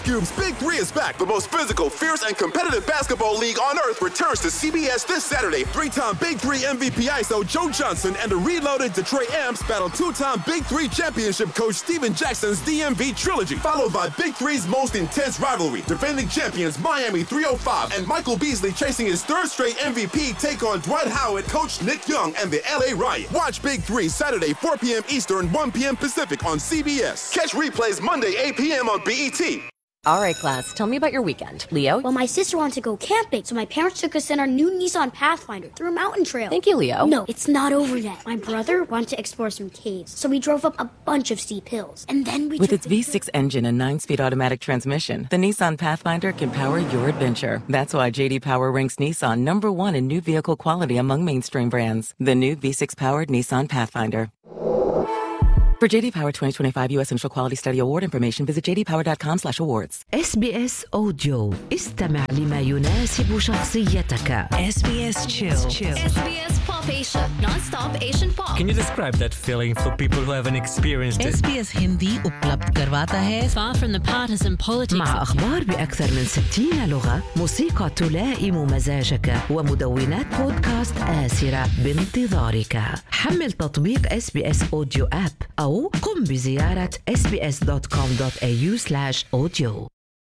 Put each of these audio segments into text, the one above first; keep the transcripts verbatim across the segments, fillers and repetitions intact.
Cube's Big Three is back. The most physical, fierce, and competitive basketball league on earth returns to C B S this Saturday. Three-time Big Three M V P I S O Joe Johnson and the reloaded Detroit Amps battle two-time Big Three championship coach Steven Jackson's D M V trilogy, followed by Big Three's most intense rivalry. Defending champions Miami three oh five and Michael Beasley chasing his third straight M V P take on Dwight Howard, Coach Nick Young, and the L A Riot. Watch Big Three Saturday four p.m. Eastern, one p.m. Pacific on C B S. Catch replays Monday eight p.m. on B E T. All right, class, tell me about your weekend. Leo? Well, my sister wanted to go camping, so my parents took us in our new Nissan Pathfinder through a mountain trail. Thank you, Leo. No, it's not over yet. My brother wanted to explore some caves, so we drove up a bunch of steep hills. And then we With its V six engine and nine-speed automatic transmission, the Nissan Pathfinder can power your adventure. That's why J D Power ranks Nissan number one in new vehicle quality among mainstream brands. The new V six-powered Nissan Pathfinder. For J D Power twenty twenty-five U S Central Quality Study Award information, visit j d power dot com slash awards. إس بي إس Audio. استمع لما يناسب شخصيتك. إس بي إس Chill. إس بي إس Pop Asia, non-stop Asian pop. Can you describe that feeling for people who haven't experienced it? إس بي إس हिंदी उपलब्ध करवाता है. Far from the partisan politics. مع أخبار بأكثر من ستين لغة، موسيقى تلائم مزاجك، ومدونات بودكاست آسرة بانتظارك. حمل تطبيق إس بي إس Audio App أو قم بزيارة إس بي إس دوت كوم دوت إيه يو سلاش أوديو.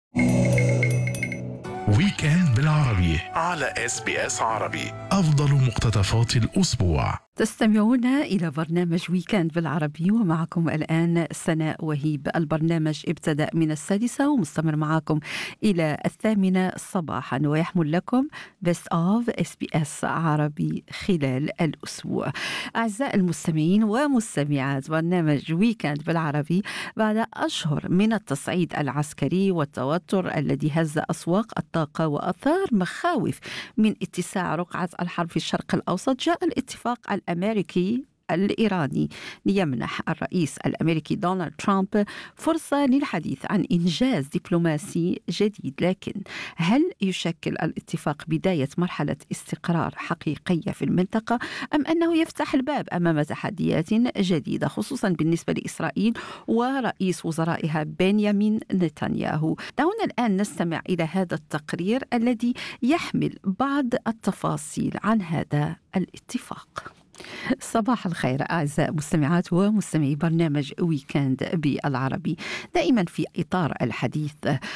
ويكند بالعربي على إس بي إس عربي، أفضل مقتطفات الأسبوع. تستمعون إلى برنامج ويكند بالعربي، ومعكم الآن سناء وهيب. البرنامج ابتدأ من السادسة ومستمر معكم إلى الثامنة صباحا، ويحمل لكم بيست أوف إس بي إس عربي خلال الأسبوع. أعزائي المستمعين ومستمعات برنامج ويكند بالعربي، بعد أشهر من التصعيد العسكري والتوتر الذي هز أسواق الطاقة وأثار مخاوف من اتساع رقعة الحرب في الشرق الأوسط، جاء الاتفاق الأمريكي الإيراني ليمنح الرئيس الأمريكي دونالد ترامب فرصة للحديث عن إنجاز دبلوماسي جديد. لكن هل يشكل الاتفاق بداية مرحلة استقرار حقيقية في المنطقة، أم أنه يفتح الباب أمام تحديات جديدة، خصوصا بالنسبة لإسرائيل ورئيس وزرائها بنيامين نتنياهو؟ دعونا الآن نستمع إلى هذا التقرير الذي يحمل بعض التفاصيل عن هذا الاتفاق. صباح الخير أعزائي مستمعات ومستمعي برنامج ويكند بالعربي. دائما في إطار الحديث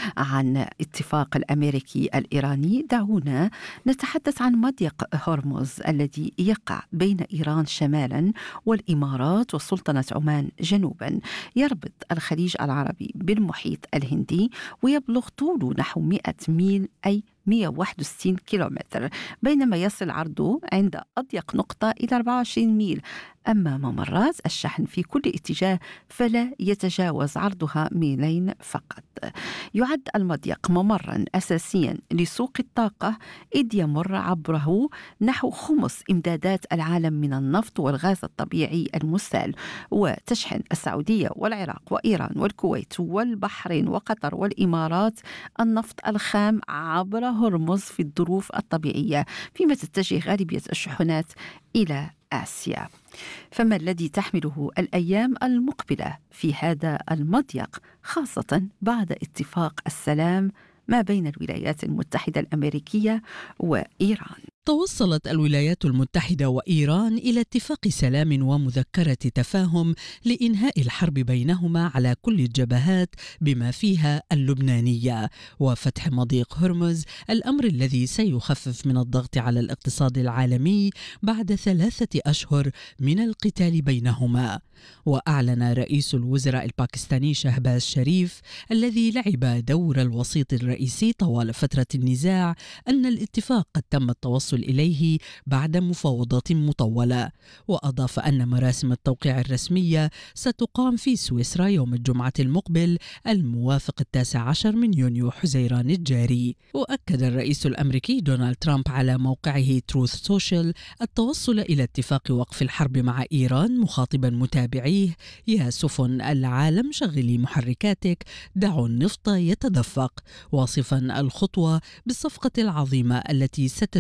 عن اتفاق الأمريكي الإيراني، دعونا نتحدث عن مضيق هرمز الذي يقع بين إيران شمالا والإمارات وسلطنة عمان جنوبا، يربط الخليج العربي بالمحيط الهندي، ويبلغ طوله نحو مئة ميل أي مئة وواحد وستين كيلومتر، بينما يصل عرضه عند أضيق نقطة إلى أربعة وعشرين ميل. أما ممرات الشحن في كل اتجاه فلا يتجاوز عرضها ميلين فقط. يعد المضيق ممرا أساسيا لسوق الطاقة، إذ يمر عبره نحو خمس إمدادات العالم من النفط والغاز الطبيعي المسال، وتشحن السعودية والعراق وإيران والكويت والبحرين وقطر والإمارات النفط الخام عبر هرمز في الظروف الطبيعية، فيما تتجه غالبية الشحنات إلى آسيا. فما الذي تحمله الأيام المقبلة في هذا المضيق، خاصة بعد اتفاق السلام ما بين الولايات المتحدة الأمريكية وإيران؟ توصلت الولايات المتحدة وإيران إلى اتفاق سلام ومذكرة تفاهم لإنهاء الحرب بينهما على كل الجبهات بما فيها اللبنانية، وفتح مضيق هرمز، الأمر الذي سيخفف من الضغط على الاقتصاد العالمي بعد ثلاثة أشهر من القتال بينهما. وأعلن رئيس الوزراء الباكستاني شهباز شريف الذي لعب دور الوسيط الرئيسي طوال فترة النزاع أن الاتفاق قد تم التوصل إليه بعد مفاوضات مطولة. وأضاف أن مراسم التوقيع الرسمية ستقام في سويسرا يوم الجمعة المقبل الموافق التاسع عشر من يونيو حزيران الجاري. وأكد الرئيس الأمريكي دونالد ترامب على موقعه تروث سوشيال التوصل إلى اتفاق وقف الحرب مع إيران، مخاطبا متابعيه: يا سفن العالم شغلي محركاتك، دعوا النفط يتدفق، واصفا الخطوة بالصفقة العظيمة التي ستجلب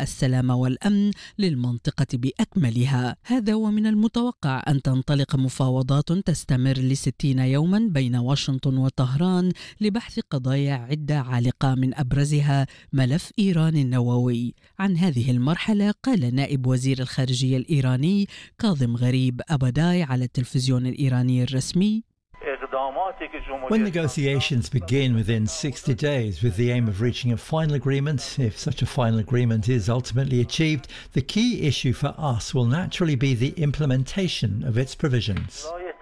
والسلام والأمن للمنطقة بأكملها. هذا ومن المتوقع أن تنطلق مفاوضات تستمر لستين يوما بين واشنطن وطهران لبحث قضايا عدة عالقة، من أبرزها ملف إيران النووي. عن هذه المرحلة قال نائب وزير الخارجية الإيراني كاظم غريب أبداي على التلفزيون الإيراني الرسمي: When negotiations begin within sixty days with the aim of reaching a final agreement, if such a final agreement is ultimately achieved, the key issue for us will naturally be the implementation of its provisions.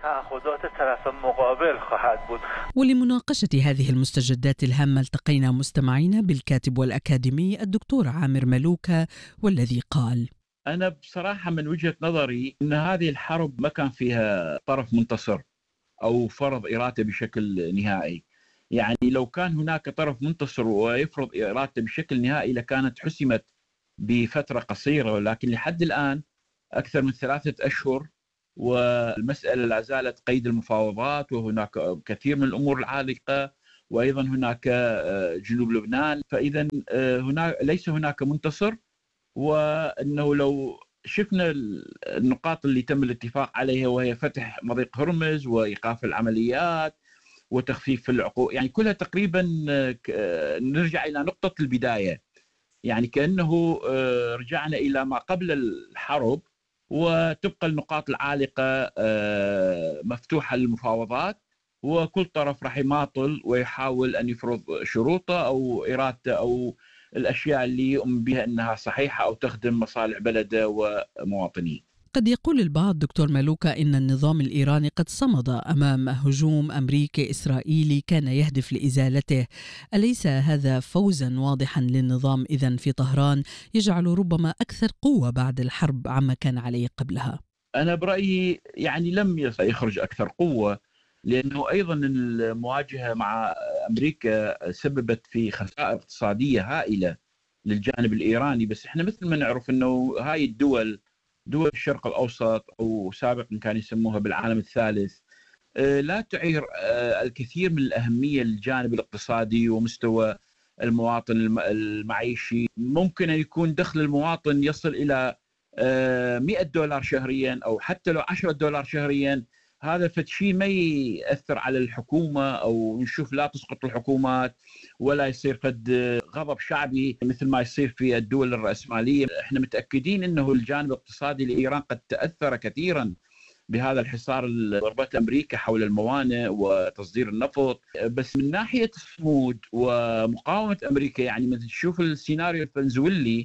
ولمناقشة هذه المستجدات الهامة التقينا مستمعينا بالكاتب والأكاديمي الدكتور عامر ملوكة، والذي قال: أنا بصراحة من وجهة نظري أن هذه الحرب ما كان فيها طرف منتصر أو فرض إرادته بشكل نهائي. يعني لو كان هناك طرف منتصر ويفرض إرادته بشكل نهائي لكانت حسمت بفترة قصيرة، ولكن لحد الآن أكثر من ثلاثة أشهر والمسألة لا زالت قيد المفاوضات، وهناك كثير من الأمور العالقة، وأيضا هناك جنوب لبنان. فإذا هناك ليس هناك منتصر، وأنه لو شفنا النقاط اللي تم الاتفاق عليها وهي فتح مضيق هرمز وإيقاف العمليات وتخفيف العقوبات، يعني كلها تقريبا نرجع إلى نقطة البداية، يعني كأنه رجعنا إلى ما قبل الحرب، وتبقى النقاط العالقة مفتوحة للمفاوضات، وكل طرف راح يماطل ويحاول أن يفرض شروطه أو إرادته أو الأشياء اللي يؤمن بها أنها صحيحة أو تخدم مصالح بلده ومواطنيه. قد يقول البعض دكتور ملوكة إن النظام الإيراني قد صمد أمام هجوم أمريكي إسرائيلي كان يهدف لإزالته. أليس هذا فوزا واضحا للنظام إذن في طهران يجعل ربما أكثر قوة بعد الحرب عما كان عليه قبلها؟ أنا برأيي يعني لم يخرج أكثر قوة، لأنه أيضا المواجهة مع أمريكا سببت في خسائر اقتصادية هائلة للجانب الإيراني. بس إحنا مثل ما نعرف أنه هاي الدول دول الشرق الأوسط أو سابقا كان يسموها بالعالم الثالث لا تعير الكثير من الأهمية للجانب الاقتصادي ومستوى المواطن المعيشي. ممكن أن يكون دخل المواطن يصل إلى مئة دولار شهريا أو حتى لو عشرة دولار شهريا. هذا فشي ما يأثر على الحكومة أو نشوف لا تسقط الحكومات ولا يصير فد غضب شعبي مثل ما يصير في الدول الرأسمالية. احنا متأكدين أنه الجانب الاقتصادي لإيران قد تأثر كثيرا بهذا الحصار اللي ضربته أمريكا حول الموانئ وتصدير النفط. بس من ناحية الصمود ومقاومة أمريكا، يعني مثل تشوف السيناريو الفنزويلي،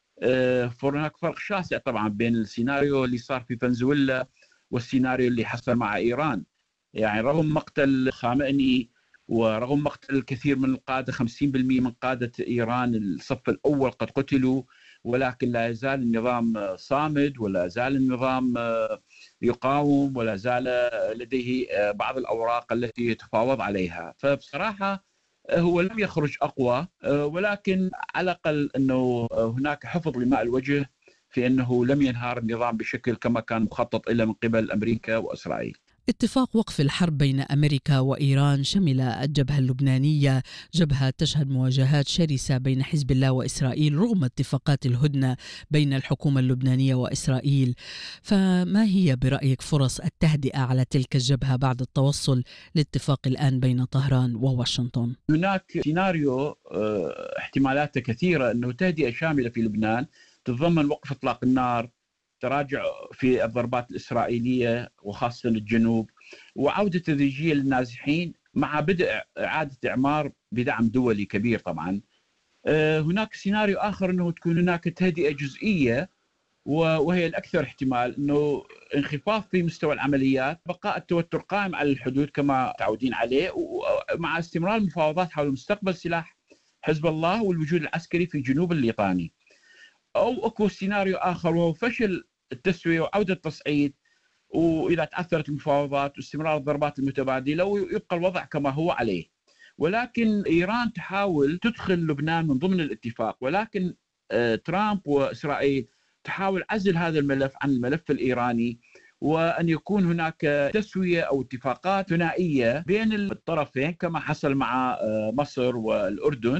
هناك فرق شاسع طبعا بين السيناريو اللي صار في فنزويلا والسيناريو اللي حصل مع إيران. يعني رغم مقتل خامنئي ورغم مقتل الكثير من القادة، خمسين بالمئة من قادة إيران الصف الأول قد قتلوا، ولكن لا يزال النظام صامد ولا زال النظام يقاوم ولا زال لديه بعض الأوراق التي يتفاوض عليها. فبصراحة هو لم يخرج أقوى، ولكن على الأقل أنه هناك حفظ لماء الوجه في أنه لم ينهار النظام بشكل كما كان مخطط إلا من قبل أمريكا وإسرائيل. اتفاق وقف الحرب بين أمريكا وإيران شمل الجبهة اللبنانية، جبهة تشهد مواجهات شرسة بين حزب الله وإسرائيل رغم اتفاقات الهدنة بين الحكومة اللبنانية وإسرائيل. فما هي برأيك فرص التهدئة على تلك الجبهة بعد التوصل لاتفاق الآن بين طهران وواشنطن؟ هناك سيناريو احتمالاته كثيرة أنه تهدئة شاملة في لبنان تتضمن وقف إطلاق النار، تراجع في الضربات الإسرائيلية وخاصة الجنوب، وعودة تدريجية للنازحين مع بدء إعادة إعمار بدعم دولي كبير. طبعا هناك سيناريو آخر أنه تكون هناك تهدئة جزئية، وهي الأكثر احتمال، أنه انخفاض في مستوى العمليات، بقاء التوتر قائم على الحدود كما تعودين عليه، ومع استمرار المفاوضات حول مستقبل سلاح حزب الله والوجود العسكري في جنوب الليطاني. أو أكو سيناريو آخر وهو فشل التسوية وعودة التصعيد، وإذا تعثرت المفاوضات واستمرار الضربات المتبادلة ويبقى الوضع كما هو عليه. ولكن إيران تحاول تدخل لبنان من ضمن الاتفاق، ولكن ترامب وإسرائيل تحاول عزل هذا الملف عن الملف الإيراني، وأن يكون هناك تسوية أو اتفاقات ثنائية بين الطرفين كما حصل مع مصر والأردن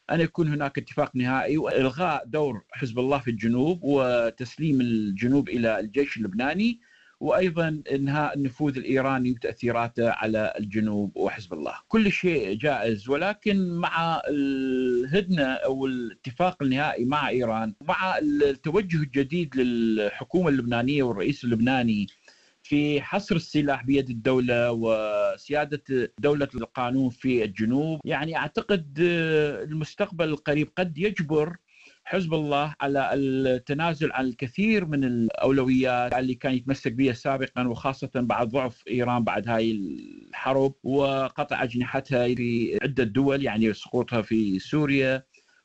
أن يكون هناك اتفاق نهائي وإلغاء دور حزب الله في الجنوب وتسليم الجنوب إلى الجيش اللبناني، وأيضا إنهاء النفوذ الإيراني وتأثيراته على الجنوب وحزب الله. كل شيء جائز، ولكن مع الهدنة أو الاتفاق النهائي مع إيران، مع التوجه الجديد للحكومة اللبنانية والرئيس اللبناني في حصر السلاح بيد الدولة وسيادة دولة القانون في الجنوب، يعني أعتقد المستقبل القريب قد يجبر حزب الله على التنازل عن الكثير من الأولويات اللي كان يتمسك بها سابقا، وخاصة بعد ضعف إيران بعد هاي الحرب وقطع أجنحتها في عدة دول، يعني سقوطها في سوريا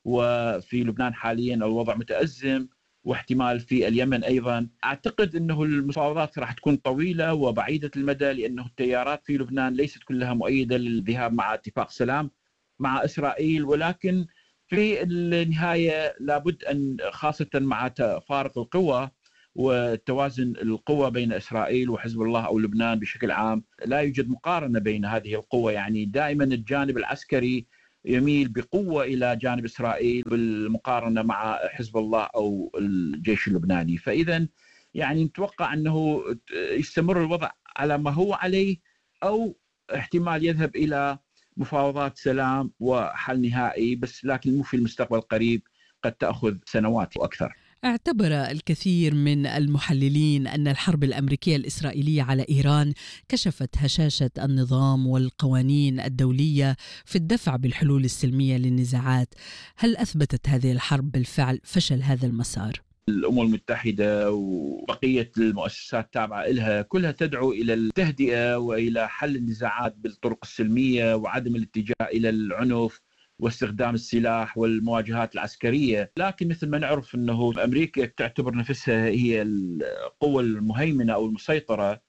وفي لبنان حاليا الوضع متأزم، واحتمال في اليمن أيضا. أعتقد أنه المفاوضات راح تكون طويلة وبعيدة المدى، لأنه التيارات في لبنان ليست كلها مؤيدة للذهاب مع اتفاق سلام مع إسرائيل، ولكن في النهاية لابد أن خاصة مع تفارق القوى وتوازن القوى بين إسرائيل وحزب الله أو لبنان بشكل عام، لا يوجد مقارنة بين هذه القوى. يعني دائما الجانب العسكري يميل بقوة إلى جانب إسرائيل بالمقارنة مع حزب الله أو الجيش اللبناني. فإذا يعني نتوقع أنه يستمر الوضع على ما هو عليه، أو احتمال يذهب إلى مفاوضات سلام وحل نهائي، بس لكن مو في المستقبل القريب، قد تأخذ سنوات وأكثر. اعتبر الكثير من المحللين أن الحرب الأمريكية الإسرائيلية على إيران كشفت هشاشة النظام والقوانين الدولية في الدفع بالحلول السلمية للنزاعات. هل أثبتت هذه الحرب بالفعل فشل هذا المسار؟ الأمم المتحدة وبقية المؤسسات التابعة لها كلها تدعو إلى التهدئة وإلى حل النزاعات بالطرق السلمية وعدم الاتجاه إلى العنف واستخدام السلاح والمواجهات العسكرية. لكن مثل ما نعرف أنه أمريكا تعتبر نفسها هي القوة المهيمنة أو المسيطرة،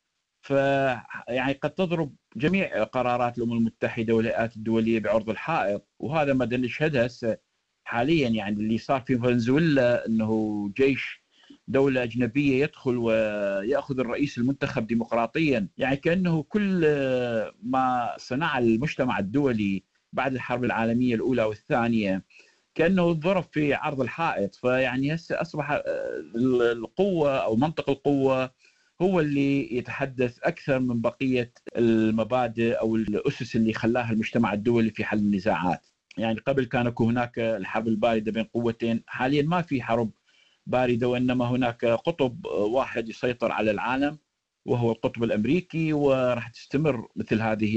فيعني قد تضرب جميع قرارات الأمم المتحدة والهيئات الدولية بعرض الحائط، وهذا ما نشهده هسه حاليا. يعني اللي صار في فنزويلا أنه جيش دولة أجنبية يدخل ويأخذ الرئيس المنتخب ديمقراطيا، يعني كأنه كل ما صنع المجتمع الدولي بعد الحرب العالمية الأولى والثانية كأنه ضرب في عرض الحائط. فيعني هسه أصبح القوة أو منطق القوة هو اللي يتحدث أكثر من بقية المبادئ أو الأسس اللي خلاها المجتمع الدولي في حل النزاعات. يعني قبل كان هناك الحرب الباردة بين قوتين، حاليا ما في حرب باردة، وإنما هناك قطب واحد يسيطر على العالم وهو القطب الأمريكي، وراح تستمر مثل هذه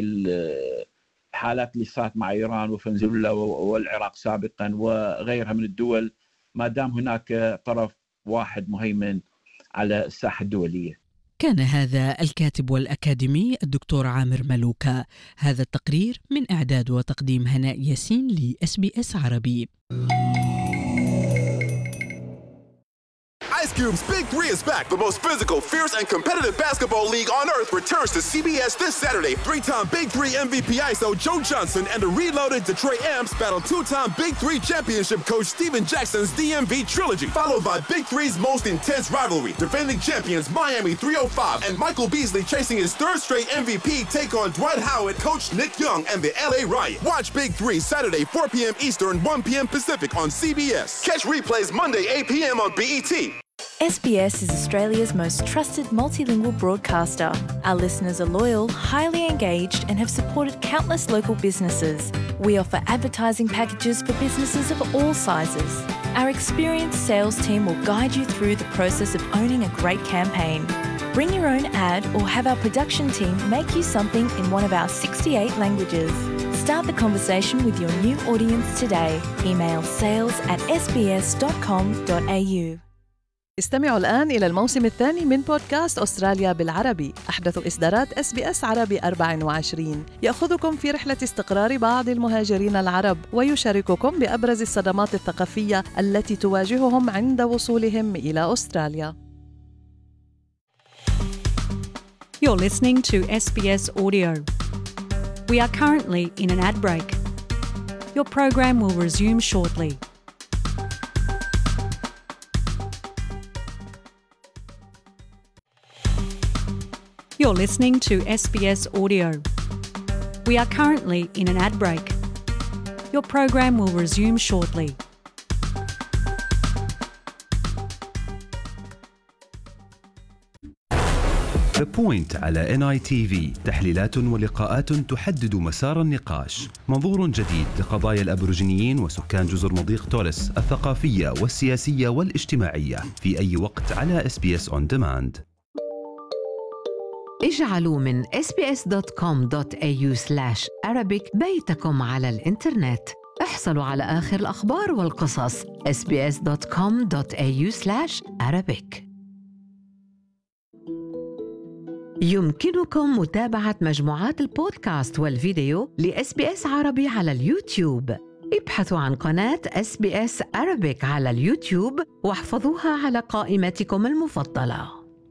الحالات اللي صارت مع إيران وفنزويلا والعراق سابقا وغيرها من الدول، ما دام هناك طرف واحد مهيمن على الساحة الدولية. كان هذا الكاتب والأكاديمي الدكتور عامر ملوكة. هذا التقرير من إعداد وتقديم هناء ياسين لإس بي إس عربي. Ice Cube's Big Three is back. The most physical, fierce, and competitive basketball league on earth returns to C B S this Saturday. Three-time Big Three M V P I S O Joe Johnson and the reloaded Detroit Amps battle two-time Big Three championship coach Steven Jackson's D M V trilogy, followed by Big Three's most intense rivalry. Defending champions Miami three oh five and Michael Beasley chasing his third straight M V P take on Dwight Howard, coach Nick Young, and the L A Riot. Watch Big Three Saturday four p.m. Eastern, one p.m. Pacific on C B S. Catch replays Monday eight p.m. on B E T. S B S is Australia's most trusted multilingual broadcaster. Our listeners are loyal, highly engaged, and have supported countless local businesses. We offer advertising packages for businesses of all sizes. Our experienced sales team will guide you through the process of owning a great campaign. Bring your own ad or have our production team make you something in one of our sixty-eight languages. Start the conversation with your new audience today. Email sales at s b s dot com dot a u. استمعوا الآن إلى الموسم الثاني من بودكاست أستراليا بالعربي، أحدث إصدارات إس بي إس عربي أربعة وعشرين، يأخذكم في رحلة استقرار بعض المهاجرين العرب ويشارككم بأبرز الصدمات الثقافية التي تواجههم عند وصولهم إلى أستراليا. You're listening to S B S Audio. We are currently in an ad break. Your program will resume shortly. You're listening to S B S Audio. We are currently in an ad break. Your program will resume shortly. The Point على إن آي تي في، تحليلات ولقاءات تحدد مسار النقاش، منظور جديد لقضايا الأبوريجينيين وسكان جزر مضيق توريس الثقافية والسياسية والاجتماعية في أي وقت على إس بي إس On Demand. اجعلوا من إس بي إس دوت كوم دوت إيه يو سلاش أرابيك بيتكم على الإنترنت. احصلوا على آخر الأخبار والقصص. إس بي إس دوت كوم دوت إيه يو سلاش أرابيك. يمكنكم متابعة مجموعات البودكاست والفيديو لإس بي إس عربي على اليوتيوب. ابحثوا عن قناة إس بي إس Arabic على اليوتيوب واحفظوها على قائمتكم المفضلة.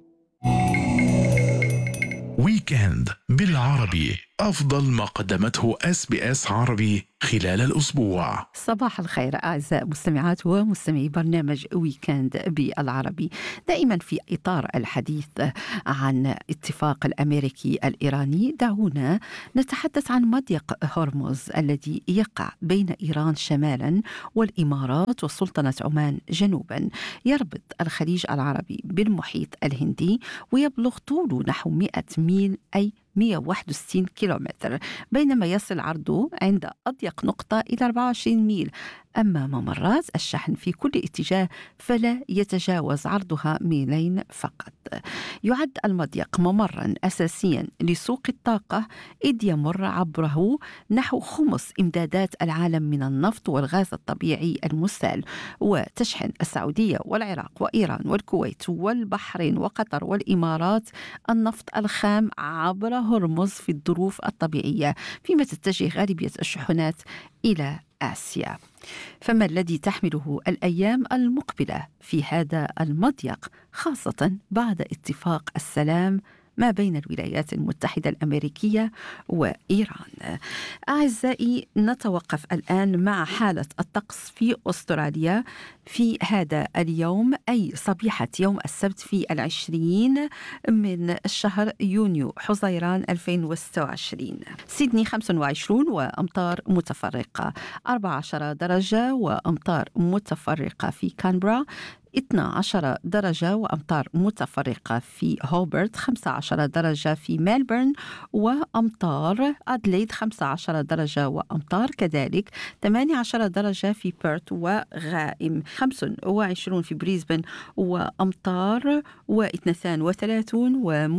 ويكند بالعربي، أفضل ما قدمته إس بي إس عربي خلال الأسبوع. صباح الخير أعزائي مستمعات ومستمعي برنامج ويكند بالعربي. دائما في إطار الحديث عن اتفاق الأمريكي الإيراني، دعونا نتحدث عن مضيق هرمز الذي يقع بين إيران شمالا والإمارات وسلطنة عمان جنوبا، يربط الخليج العربي بالمحيط الهندي ويبلغ طوله نحو مئة ميل أي مئة وواحد وستين كيلومتر، بينما يصل عرضه عند أضيق نقطة إلى أربعة وعشرين ميل. أما ممرات الشحن في كل اتجاه فلا يتجاوز عرضها ميلين فقط. يعد المضيق ممرا أساسيا لسوق الطاقة، إذ يمر عبره نحو خمس إمدادات العالم من النفط والغاز الطبيعي المسال، وتشحن السعودية والعراق وإيران والكويت والبحرين وقطر والإمارات النفط الخام عبر هرمز في الظروف الطبيعية، فيما تتجه غالبية الشحنات إلى آسيا. فما الذي تحمله الأيام المقبلة في هذا المضيق، خاصة بعد اتفاق السلام ما بين الولايات المتحدة الأمريكية وإيران؟ أعزائي، نتوقف الآن مع حالة الطقس في أستراليا في هذا اليوم، أي صبيحة يوم السبت في العشرين من الشهر يونيو حزيران ألفين وستة وعشرين. سيدني خمسة وعشرين وأمطار متفرقة، أربعة عشر درجة وأمطار متفرقة في كانبرا، اثنا عشر درجة وأمطار متفرقة في هوبرت، خمسة عشر درجة في ميلبورن وأمطار، أدليد خمسة عشر درجة وأمطار كذلك، ثمانية عشر درجة في بيرت وغائم، خمسة وعشرين في بريسبن وأمطار، واثنين وثلاثين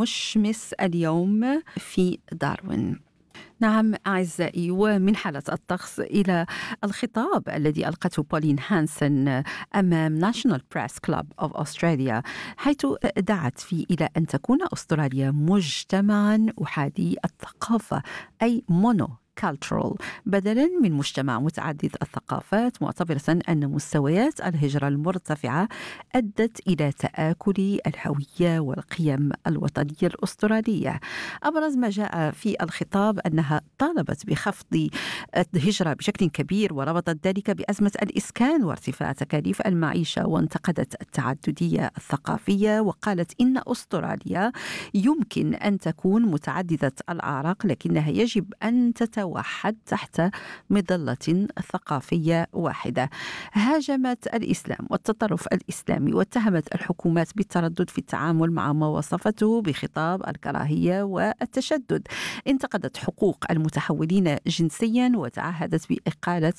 ومشمس اليوم في داروين. نعم أعزائي، ومن حالة الطقس إلى الخطاب الذي ألقته بولين هانسن أمام National Press Club of Australia، حيث دعت فيه إلى أن تكون أستراليا مجتمعاً أحادي الثقافة، أي مونو cultural بدلاً من مجتمع متعدد الثقافات، معتبرة أن مستويات الهجرة المرتفعة أدت إلى تآكل الهوية والقيم الوطنية الأسترالية. أبرز ما جاء في الخطاب أنها طالبت بخفض الهجرة بشكل كبير، وربطت ذلك بأزمة الإسكان وارتفاع تكاليف المعيشة، وانتقدت التعددية الثقافية، وقالت إن أستراليا يمكن أن تكون متعددة الأعراق لكنها يجب أن تتوحد تحت مظلة ثقافية واحدة. هاجمت الإسلام والتطرف الإسلامي، واتهمت الحكومات بالتردد في التعامل مع ما وصفته بخطاب الكراهية والتشدد. انتقدت حقوق المتحولين جنسيا، وتعهدت بإقالة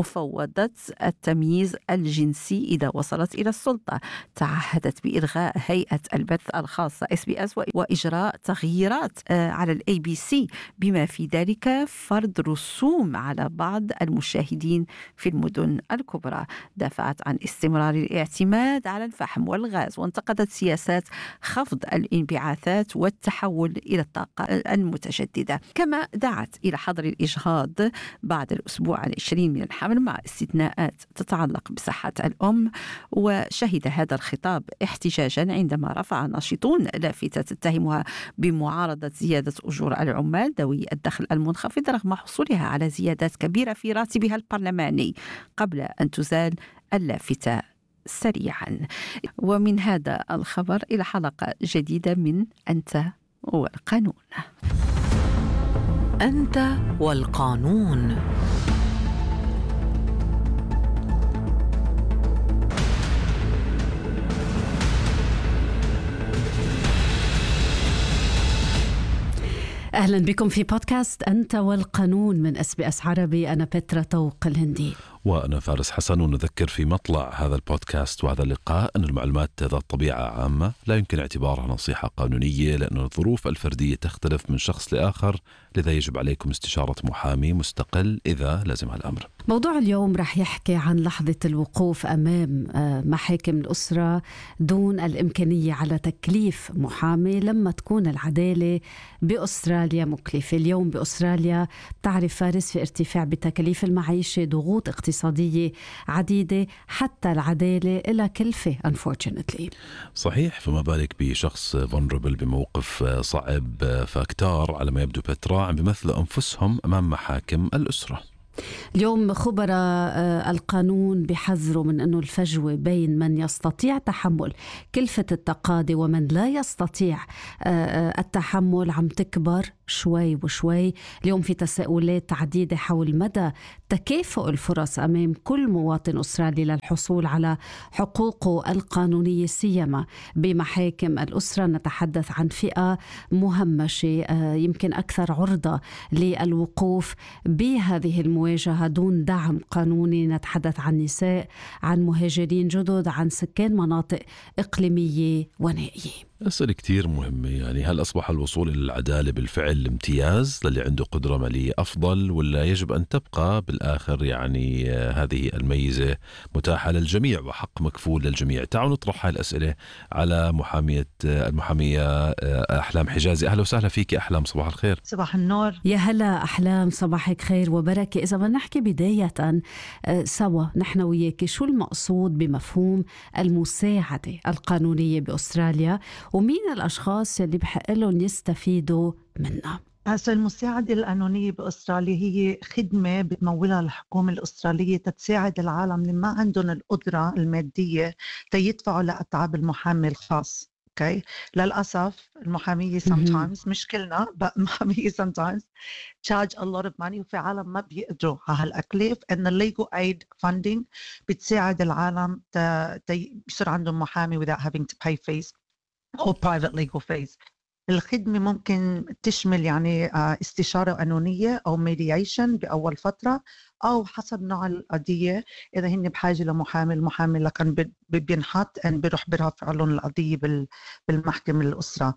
مفوضة التمييز الجنسي إذا وصلت إلى السلطة. تعهدت بإلغاء هيئة البث الخاصة إس بي إس وإجراء تغييرات على الأي بي سي، بما في ذلك فرض رسوم على بعض المشاهدين في المدن الكبرى. دافعت عن استمرار الاعتماد على الفحم والغاز، وانتقدت سياسات خفض الانبعاثات والتحول إلى الطاقة المتجددة. كما دعت إلى حظر الإجهاض بعد الأسبوع العشرين من الحمل، مع استثناءات تتعلق بصحة الأم. وشهد هذا الخطاب احتجاجا عندما رفع ناشطون لافتة تتهمها بمعارضة زيادة أجور العمال ذوي الدخل المنخفض رغم حصولها على زيادات كبيرة في راتبها البرلماني، قبل أن تزال اللافتة سريعا. ومن هذا الخبر إلى حلقة جديدة من أنت والقانون. أنت والقانون. أهلا بكم في بودكاست أنت والقانون من اس بي اس عربي. أنا بترا طوق الهندي وأنا فارس حسن. ونذكر في مطلع هذا البودكاست وهذا اللقاء أن المعلومات ذات طبيعة عامة لا يمكن اعتبارها نصيحة قانونية، لأن الظروف الفردية تختلف من شخص لآخر، لذا يجب عليكم استشارة محامي مستقل إذا لزم الأمر. موضوع اليوم رح يحكي عن لحظة الوقوف أمام محاكم الأسرة دون الإمكانية على تكليف محامي لما تكون العدالة بأستراليا مكلفة. اليوم بأستراليا تعرف فارس في ارتفاع بتكاليف المعيشة، ضغوط اقتصادية عديدة، حتى العدالة إلى كلفة unfortunately. صحيح، فما بالك بشخص vulnerable بموقف صعب، فاكتار على ما يبدو بترا عم بيمثلوا أنفسهم أمام محاكم الأسرة. اليوم خبراء القانون بيحذروا من أنه الفجوة بين من يستطيع تحمل كلفة التقاضي ومن لا يستطيع التحمل عم تكبر شوي وشوي. اليوم في تساؤلات عديدة حول مدى تكافؤ الفرص أمام كل مواطن أسترالي للحصول على حقوقه القانونية، سيما بمحاكم الأسرة. نتحدث عن فئة مهمشة يمكن أكثر عرضة للوقوف بهذه المواجهة دون دعم قانوني. نتحدث عن نساء، عن مهاجرين جدد، عن سكان مناطق إقليمية ونائية. أسئلة كتير مهمة، يعني هل أصبح الوصول إلى العدالة بالفعل امتياز للي عنده قدرة مالية أفضل، ولا يجب أن تبقى بالآخر يعني هذه الميزة متاحة للجميع وحق مكفول للجميع؟ تعالوا نطرح هاي الأسئلة على محامية المحامية أحلام حجازي. أهلا وسهلا فيك أحلام، صباح الخير. صباح النور. يا هلا أحلام، صباحك خير وبركة. إذا ما نحكي بداية سوا نحن وياك، شو المقصود بمفهوم المساعدة القانونية بأستراليا، ومين الأشخاص اللي بحق لهم يستفيدوا منها؟ هسه المساعدة القانونية بأستراليا هي خدمة بتمولها الحكومة الأسترالية تتساعد العالم اللي ما عندهم القدرة المادية تيدفعوا لأتعاب المحامي الخاص. Okay. للأسف المحامية sometimes مش كلنا but المحامية sometimes charge a lot of money، وفي عالم ما بيقدروا على هالأكليف. إن ال legal aid funding بتساعد العالم يصير عندهم محامي without having to pay fees أو private legal fees. الخدمة ممكن تشمل يعني استشارة قانونية أو mediation بأول فترة، أو حسب نوع القضية إذا هن بحاجة لمحامي، المحامي لكن بينحط أن بيروح برافع لهم القضية بالمحكمة الأسرة.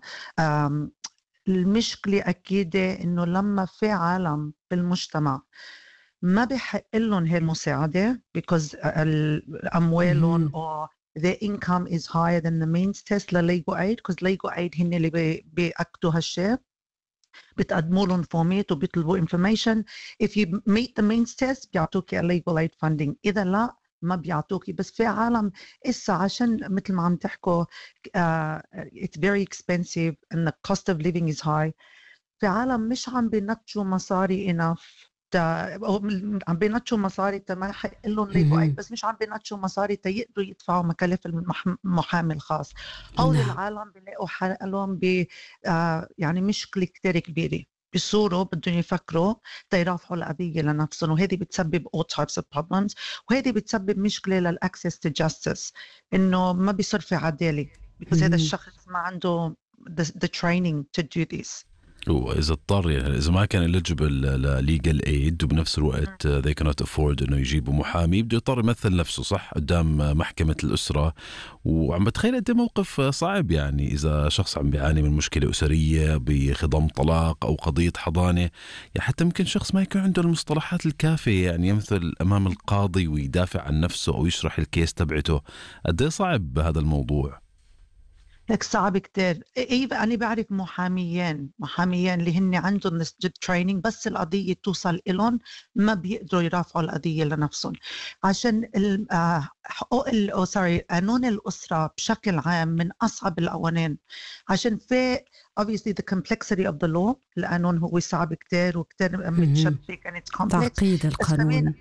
المشكلة أكيدة إنه لما في عالم بالمجتمع ما بيحق لهم هاي المساعدة because أموالهم أو the income is higher than the means test للlegal aid، because legal aid هن اللي بيأكدوا هالشيء، بتقدموا لهم فورمات وبيطلبوا information. if you meet the means test بيعطوكي legal aid funding، إذا لا ما بيعطوكي. بس في عالم إسا عشان مثل ما عم تحكوا uh, it's very expensive and the cost of living is high، في عالم مش عم بينتجوا مصاري enough، عم بينتشوا مصاري تما حق لهم ليجو ايد، بس مش عم بينتشوا مصاري تيقدروا يدفعوا مكاليف المحامي الخاص. هول العالم بيلاقوا حالهم ب آه يعني مشكلة كتير كبيرة، بيصوروا بدهم يفكروا تيرافعوا القضية لنفسهم، وهذه بتسبب all types of problems، وهذه بتسبب مشكلة للأكسس to justice، إنه ما بيصير في عدالة because هذا الشخص ما عنده the, the training to do this. وإذا اضطر يعني إذا ما كان eligible لليجل ايد وبنفس الوقت they cannot afford إنه يجيبوا محامي، بده يضطر يمثل نفسه صح قدام محكمة الأسرة. وعم بتخيل قد موقف صعب، يعني إذا شخص عم بيعاني من مشكلة أسرية بخضم طلاق أو قضية حضانة، يعني حتى ممكن شخص ما يكون عنده المصطلحات الكافية يعني يمثل أمام القاضي ويدافع عن نفسه أو يشرح الكيس تبعته. قد صعب هذا الموضوع؟ لك صعب كتير. إيه أنا بعرف محاميين محاميين اللي هن عندهم جد تريننج، بس القضية توصل إلهم ما بيقدروا يرافعوا القضية لنفسهم، عشان حقوق ال سوري قانون الأسرة بشكل عام من أصعب القوانين، عشان في obviously the complexity of the law. القانون هو صعب كتير وكتير متشبك and it's complex. تعقيد القانون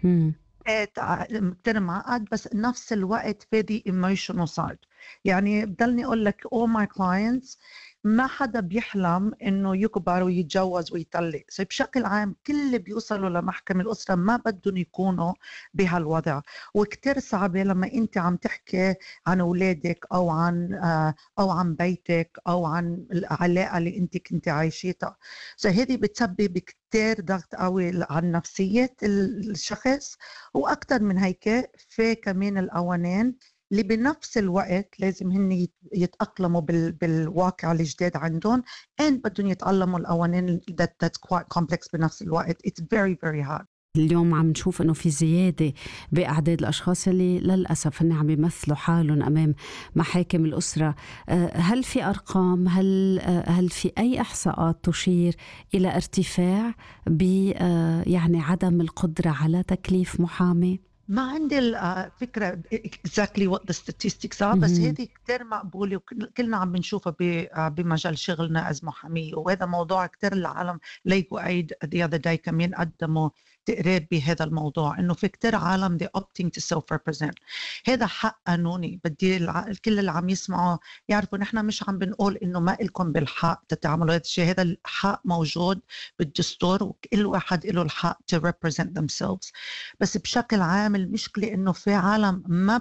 كتير معقد، بس نفس الوقت في دي emotional side. يعني بدلني أقول لك all my clients ما حدا بيحلم انه يكبر ويتجوز ويطلق. so بشكل عام كل اللي بيوصلوا لمحكمة الأسرة ما بدهم يكونوا بهالوضع، وكتير صعبة لما انت عم تحكي عن أولادك أو عن أو عن بيتك أو عن العلاقة اللي انت كنت عايشيتها. so هذه بتسبب كتير ضغط قوي عن نفسية الشخص. وأكتر من هيك في كمان القوانين اللي بنفس الوقت لازم هن يتأقلموا بال... بالواقع الجديد عندهم، and بدهم يتعلموا القوانين that that's quite complex بنفس الوقت. It's very very hard. اليوم عم نشوف انه في زياده باعداد الاشخاص اللي للاسف هن عم يمثلوا حالهم امام محاكم الاسره. هل في ارقام، هل هل في اي احصاءات تشير الى ارتفاع ب يعني عدم القدره على تكليف محامي؟ ما عندي الفكرة exactly what the statistics are، بس هذه كتير مقبولة وكلنا عم بنشوفها بمجال شغلنا as محامية، وهذا موضوع كتير العالم legal aid the other day كمان قدموا تقرير بهذا الموضوع، انه في كتير عالم they opting to self represent. هذا حق قانوني، بدي الكل اللي عم يسمعوا يعرفوا نحن مش عم بنقول انه ما إلكم بالحق تتعاملوا هذا الشيء، هذا الحق موجود بالدستور وكل واحد له الحق to represent themselves. بس بشكل عام المشكلة انه في عالم ما